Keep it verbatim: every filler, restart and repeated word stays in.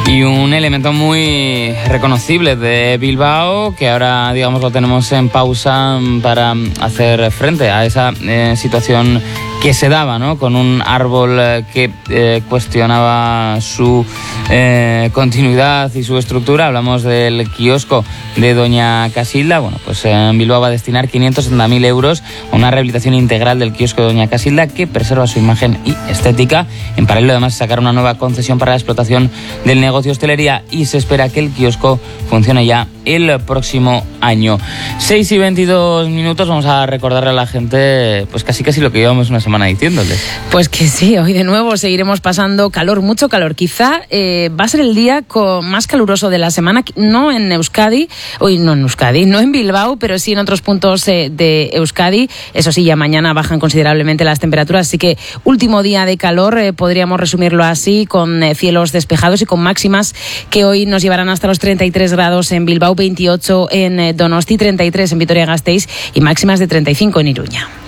Y un elemento muy reconocible de Bilbao, que ahora, digamos, lo tenemos en pausa para hacer frente a esa eh, situación que se daba, ¿no? Con un árbol que eh, cuestionaba su eh, continuidad y su estructura. Hablamos del kiosco de Doña Casilda. Bueno, pues en Bilbao va a destinar quinientos setenta mil euros a una rehabilitación integral del kiosco de Doña Casilda, que preserva su imagen y estética. En paralelo, además, sacar una nueva concesión para la explotación del negocio hostelería, y se espera que el kiosco funcione ya el próximo año. seis y veintidós minutos, vamos a recordarle a la gente pues casi casi lo que llevamos una semana diciéndoles. Pues que sí, hoy de nuevo seguiremos pasando calor, mucho calor. Quizá eh, va a ser el día con más caluroso de la semana, no en Euskadi, hoy no en Euskadi, no en Bilbao, pero sí en otros puntos eh, de Euskadi. Eso sí, ya mañana bajan considerablemente las temperaturas, así que último día de calor, eh, podríamos resumirlo así, con eh, cielos despejados y con máximas que hoy nos llevarán hasta los treinta y tres grados en Bilbao, veintiocho en eh, Donosti, treinta y tres en Vitoria-Gasteiz y máximas de treinta y cinco en Iruña.